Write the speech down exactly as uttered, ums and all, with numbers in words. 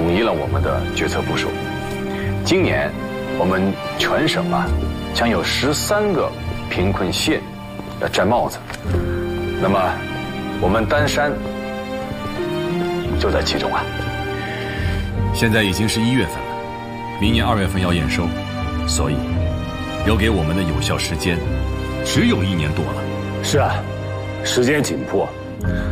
统一了我们的决策部署。今年，我们全省啊，将有十三个贫困县要摘帽子。那么，我们丹山就在其中啊。 现在已经是一月份了，明年二月份要验收，所以留给我们的有效时间只有一年多了。 是啊，时间紧迫。